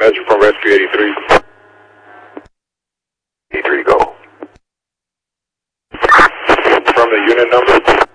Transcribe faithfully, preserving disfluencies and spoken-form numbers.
dispatcher from Rescue eighty-three. eighty-three, go. From the unit number.